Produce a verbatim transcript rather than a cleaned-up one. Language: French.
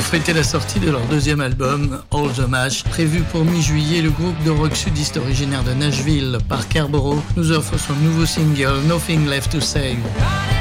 fêter la sortie de leur deuxième album, All the Mash. Prévu pour mi-juillet, le groupe de rock sudiste originaire de Nashville, par Carrboro, nous offre son nouveau single, Nothing Left to Say.